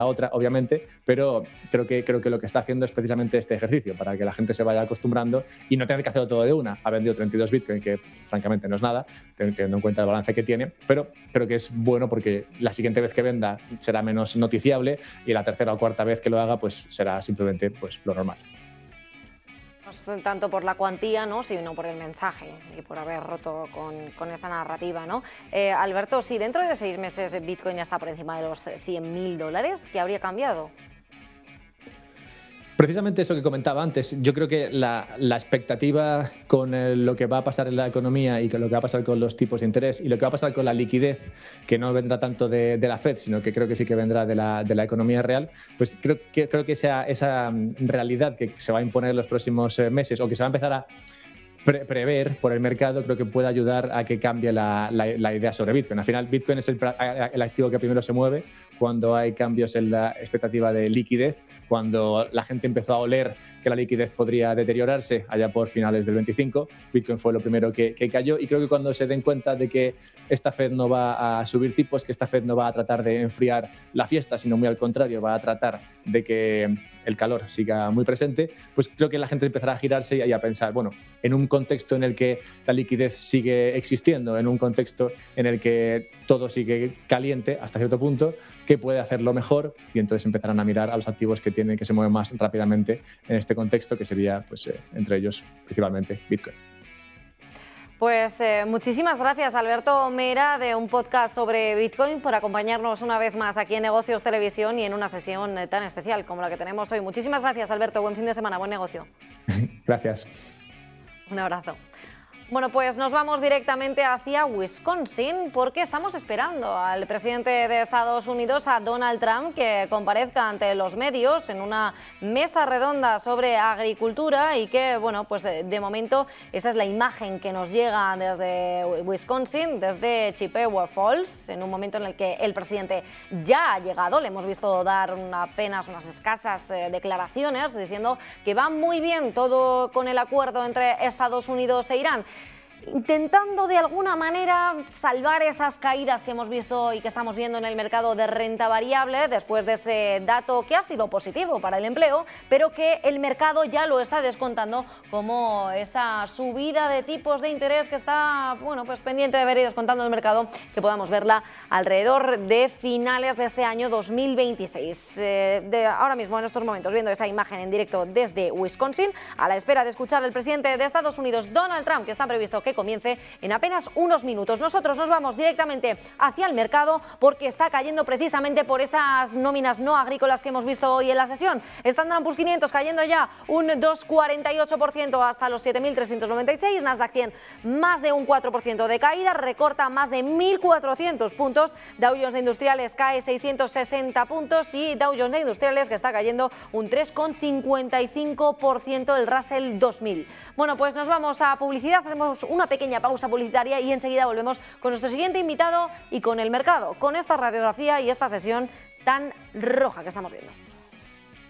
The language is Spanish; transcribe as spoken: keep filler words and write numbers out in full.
otra, obviamente, pero creo que, creo que lo que está haciendo es precisamente este ejercicio, para que la gente se vaya acostumbrando y no tener que hacerlo todo de una. Ha vendido treinta y dos Bitcoin, que francamente no es nada, teniendo en cuenta el balance que tiene, pero creo que es bueno porque la siguiente vez que venda será menos noticiable y la tercera o cuarta vez que lo haga pues será simplemente pues, lo normal. No tanto por la cuantía, ¿no?, sino por el mensaje y por haber roto con, con esa narrativa, ¿no? Eh, Alberto, si dentro de seis meses Bitcoin ya está por encima de los cien mil dólares, ¿qué habría cambiado? Precisamente eso que comentaba antes, yo creo que la, la expectativa con el, lo que va a pasar en la economía y con lo que va a pasar con los tipos de interés y lo que va a pasar con la liquidez, que no vendrá tanto de, de la Fed, sino que creo que sí que vendrá de la, de la economía real, pues creo que, creo que esa, esa realidad que se va a imponer en los próximos meses o que se va a empezar a Pre prever por el mercado, creo que puede ayudar a que cambie la, la, la idea sobre Bitcoin. Al final, Bitcoin es el, el activo que primero se mueve cuando hay cambios en la expectativa de liquidez, cuando la gente empezó a oler que la liquidez podría deteriorarse allá por finales del veinticinco. Bitcoin fue lo primero que, que cayó y creo que cuando se den cuenta de que esta Fed no va a subir tipos, que esta Fed no va a tratar de enfriar la fiesta, sino muy al contrario, va a tratar de que el calor siga muy presente, pues creo que la gente empezará a girarse y a pensar, bueno, en un contexto en el que la liquidez sigue existiendo, en un contexto en el que todo sigue caliente hasta cierto punto, ¿qué puede hacerlo mejor? Y entonces empezarán a mirar a los activos que tienen que se mueven más rápidamente en este contexto, que sería, pues, eh, entre ellos, principalmente Bitcoin. Pues eh, muchísimas gracias, Alberto Mera, de un podcast sobre Bitcoin, por acompañarnos una vez más aquí en Negocios Televisión y en una sesión tan especial como la que tenemos hoy. Muchísimas gracias, Alberto. Buen fin de semana, buen negocio. Gracias. Un abrazo. Bueno, pues nos vamos directamente hacia Wisconsin porque estamos esperando al presidente de Estados Unidos, a Donald Trump, que comparezca ante los medios en una mesa redonda sobre agricultura y que, bueno, pues de momento esa es la imagen que nos llega desde Wisconsin, desde Chippewa Falls, en un momento en el que el presidente ya ha llegado. Le hemos visto dar una, apenas unas escasas eh, declaraciones diciendo que va muy bien todo con el acuerdo entre Estados Unidos e Irán, intentando de alguna manera salvar esas caídas que hemos visto y que estamos viendo en el mercado de renta variable después de ese dato que ha sido positivo para el empleo, pero que el mercado ya lo está descontando como esa subida de tipos de interés que está, bueno, pues pendiente de ver y descontando el mercado, que podamos verla alrededor de finales de este año dos mil veintiséis. Eh, de ahora mismo, en estos momentos, viendo esa imagen en directo desde Wisconsin, a la espera de escuchar al presidente de Estados Unidos, Donald Trump, que está previsto que comience en apenas unos minutos. Nosotros nos vamos directamente hacia el mercado porque está cayendo precisamente por esas nóminas no agrícolas que hemos visto hoy en la sesión. Standard and Poor's quinientos cayendo ya un dos coma cuarenta y ocho por ciento hasta los siete mil trescientos noventa y seis, Nasdaq cien más de un cuatro por ciento de caída, recorta más de mil cuatrocientos puntos, Dow Jones de Industriales cae seiscientos sesenta puntos y Dow Jones de Industriales que está cayendo un tres coma cincuenta y cinco por ciento el Russell dos mil. Bueno, pues nos vamos a publicidad, hacemos una pequeña pausa publicitaria y enseguida volvemos con nuestro siguiente invitado y con el mercado, con esta radiografía y esta sesión tan roja que estamos viendo.